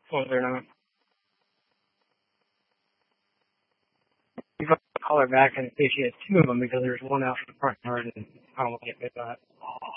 Was there not? You got to call her back and say she has two of them because there's one out in the front yard and I don't want to get bit by it.